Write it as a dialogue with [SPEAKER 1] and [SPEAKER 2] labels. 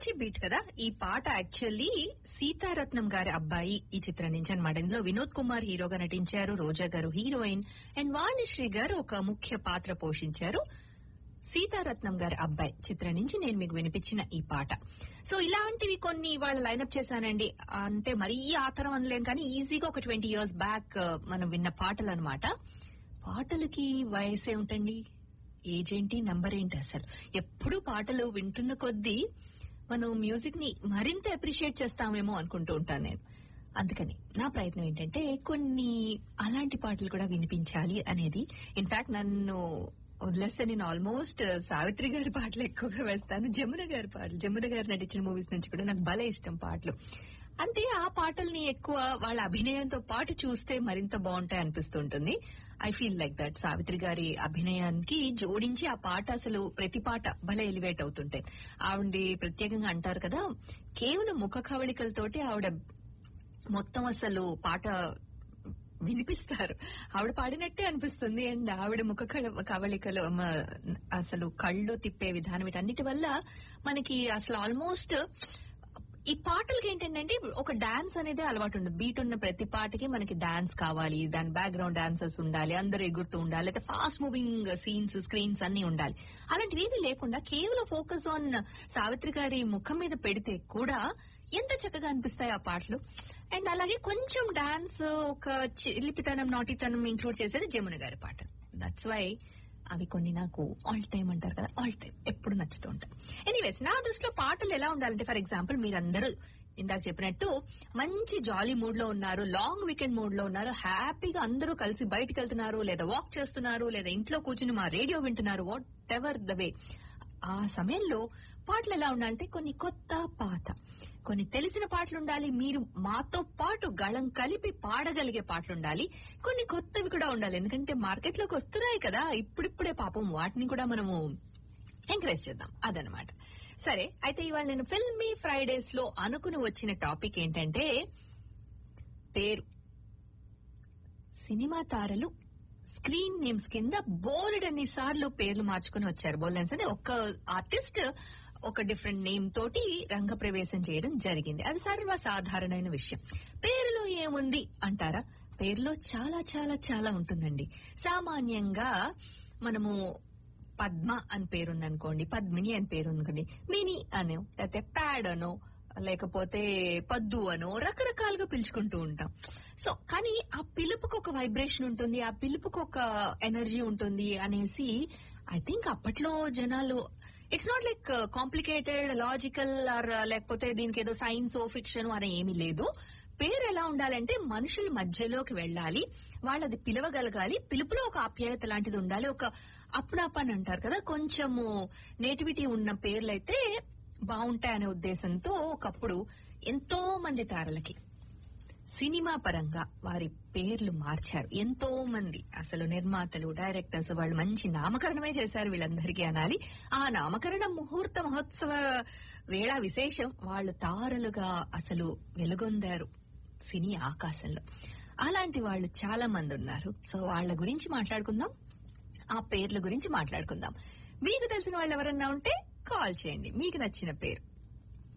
[SPEAKER 1] మంచి బీట్ కదా ఈ పాట. యాక్చువల్లీ సీతారత్నం గారి అబ్బాయి ఈ చిత్రం నుంచి అనమాట. ఇందులో వినోద్ కుమార్ హీరోగా నటించారు, రోజా గారు హీరోయిన్, అండ్ వాణిశ్రీ గారు ఒక ముఖ్య పాత్ర పోషించారు. సీతారత్నం గారి అబ్బాయి చిత్రం నుంచి నేను మీకు వినిపించిన ఈ పాట. సో ఇలాంటివి కొన్ని వాళ్ళు లైనప్ చేశానండి. అంటే మరీ ఆతరం అనలేం కానీ ఈజీగా ఒక 20 years బ్యాక్ మనం విన్న పాటలు అనమాట. పాటలకి వయసే ఉంటండి, ఏజ్ ఏంటి, నంబర్ ఏంటి, అసలు ఎప్పుడు పాటలు వింటున్న కొద్దీ మనం మ్యూజిక్ ని మరింత అప్రిషియేట్ చేస్తామేమో అనుకుంటూ ఉంటాను నేను. అందుకని నా ప్రయత్నం ఏంటంటే కొన్ని అలాంటి పాటలు కూడా వినిపించాలి అనేది. ఇన్ఫాక్ట్ నన్ను వదిలేస్తే నేను ఆల్మోస్ట్ సావిత్రి గారి పాటలు ఎక్కువగా వేస్తాను. జమున గారి పాటలు, జమున గారు నటించిన మూవీస్ నుంచి కూడా నాకు భలే ఇష్టం పాటలు. అంటే ఆ పాటల్ని ఎక్కువ వాళ్ళ అభినయంతో పాటు చూస్తే మరింత బాగుంటాయి అనిపిస్తుంటుంది. I feel like that. Savitri గారి అభినయానికి జోడించి ఆ పాట అసలు ప్రతి పాట భలే ఎలివేట్ అవుతుంటాయి. ఆవిడ ప్రత్యేకంగా అంటారు కదా, కేవలం ముఖ కవళికలతోటి ఆవిడ మొత్తం అసలు పాట వినిపిస్తారు. ఆవిడ పాడినట్టే అనిపిస్తుంది. అండ్ ఆవిడ ముఖ కవళికలు, అసలు కళ్ళు తిప్పే విధానం, వీటన్నిటి వల్ల మనకి అసలు ఆల్మోస్ట్ ఈ పాటలకి ఏంటంటే ఒక డాన్స్ అనేది అలవాటు ఉండదు. బీట్ ఉన్న ప్రతి పాటకి మనకి డాన్స్ కావాలి, దాని బ్యాక్గ్రౌండ్ డాన్సర్స్ ఉండాలి, అందరూ ఎగురుతూ ఉండాలి, లేదా ఫాస్ట్ మూవింగ్ సీన్స్, స్క్రీన్స్ అన్ని ఉండాలి. అలాంటివి లేకుండా కేవలం ఫోకస్ ఆన్ సావిత్రి గారి ముఖం మీద పెడితే కూడా ఎంత చక్కగా అనిపిస్తాయి ఆ పాటలు. అండ్ అలాగే కొంచెం డాన్స్, ఒక చిలిపితనం, నాటితనం ఇంక్లూడ్ చేసేది జమున గారి పాట. దట్స్ వై అవి కొన్ని నాకు ఆల్ టైమ్ అంటారు కదా, ఆల్ టైమ్ ఎప్పుడు నచ్చుతూ ఉంటాయి. ఎనీవేస్, నా దృష్టిలో పాటలు ఎలా ఉండాలంటే, ఫర్ ఎగ్జాంపుల్ మీరందరూ ఇందాక చెప్పినట్టు మంచి జాలీ మూడ్ లో ఉన్నారు, లాంగ్ వీకెండ్ మూడ్ లో ఉన్నారు, హ్యాపీగా అందరూ కలిసి బయటకు వెళ్తున్నారు, లేదా వాక్ చేస్తున్నారు, లేదా ఇంట్లో కూర్చుని మా రేడియో వింటున్నారు, వాట్ ఎవర్ ద వే. ఆ సమయంలో పాటలు ఎలా ఉండాలంటే కొన్ని కొత్త, పాత, కొన్ని తెలిసిన పాటలు ఉండాలి, మీరు మాతో పాటు గళం కలిపి పాడగలిగే పాటలు ఉండాలి, కొన్ని కొత్తవి కూడా ఉండాలి. ఎందుకంటే మార్కెట్ లోకి వస్తున్నాయి కదా ఇప్పుడిప్పుడే, పాపం వాటిని కూడా మనము ఎంకరేజ్ చేద్దాం, అదనమాట. సరే, అయితే ఇవాళ నేను ఫిల్మీ ఫ్రైడేస్ లో అనుకుని వచ్చిన టాపిక్ ఏంటంటే పేరు. సినిమా తారలు స్క్రీన్ నేమ్స్ కింద బోలెడన్ని సార్లు పేర్లు మార్చుకుని వచ్చారు. బోలెడన్స్ అంటే ఒక ఆర్టిస్ట్ ఒక డిఫరెంట్ నేమ్ తోటి రంగప్రవేశం చేయడం జరిగింది. అది సర్వసాధారణమైన విషయం. పేరులో ఏముంది అంటారా? పేరులో చాలా చాలా చాలా ఉంటుందండి. సామాన్యంగా మనము పద్మ అని పేరుందనుకోండి, పద్మిని అని పేరుందనుకోండి, మినీ అనో, లేకపోతే ప్యాడ్ అనో, లేకపోతే పద్దు అనో రకరకాలుగా పిలుచుకుంటూ ఉంటాం. సో కానీ ఆ పిలుపుకు ఒక వైబ్రేషన్ ఉంటుంది, ఆ పిలుపుకు ఒక ఎనర్జీ ఉంటుంది అనేసి ఐ థింక్ అప్పట్లో జనాలు, it's not like complicated logical are లేకపోతే దీనికి ఏదో సైన్స్ ఫిక్షన్ అని ఏమీ లేదు. పేరు ఎలా ఉండాలంటే మనుషుల మధ్యలోకి వెళ్ళాలి, వాళ్ళది పిలవగలగాలి, పిలుపులో ఒక ఆప్యాయత లాంటిది ఉండాలి, ఒక అప్పుడప్పని అంటారు కదా, కొంచెము నేటివిటీ ఉన్న పేర్లైతే బాగుంటాయనే ఉద్దేశంతో ఒకప్పుడు ఎంతో మంది తారలకి సినిమా పరంగా వారి పేర్లు మార్చారు. ఎంతో మంది అసలు నిర్మాతలు, డైరెక్టర్స్ వాళ్ళు మంచి నామకరణమే చేశారు వీళ్ళందరికీ అనాలి. ఆ నామకరణ ముహూర్త మహోత్సవ వేళ విశేషం, వాళ్ళు తారలుగా అసలు వెలుగొందారు సినీ ఆకాశంలో. అలాంటి వాళ్ళు చాలా మంది ఉన్నారు. సో వాళ్ళ గురించి మాట్లాడుకుందాం, ఆ పేర్ల గురించి మాట్లాడుకుందాం. మీకు తెలిసిన వాళ్ళు ఎవరన్నా ఉంటే కాల్ చేయండి, మీకు నచ్చిన పేరు.